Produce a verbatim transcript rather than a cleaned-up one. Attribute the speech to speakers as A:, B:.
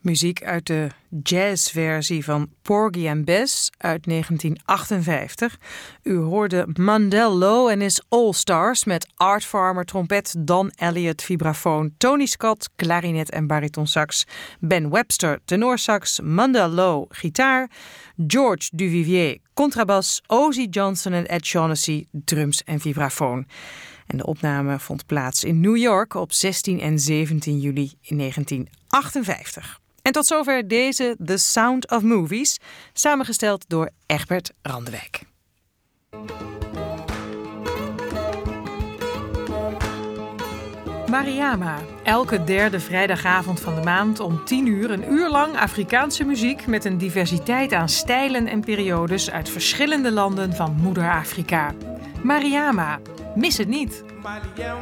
A: Muziek uit de jazzversie van Porgy and Bess uit negentien achtenvijftig. U hoorde Mandel Lowe en his All Stars met Art Farmer trompet, Don Elliott vibrafoon, Tony Scott klarinet en baritonsax, Ben Webster tenorsax, Mandel Lowe gitaar, George Duvivier contrabas, Ozzie Johnson en Ed Shaughnessy drums en vibrafoon. En de opname vond plaats in New York op zestien en zeventien juli in negentien achtenvijftig. En tot zover deze The Sound of Movies, samengesteld door Egbert Randewijk. Mariama. Elke derde vrijdagavond van de maand om tien uur een uur lang Afrikaanse muziek met een diversiteit aan stijlen en periodes uit verschillende landen van Moeder Afrika. Mariama. Mis het niet.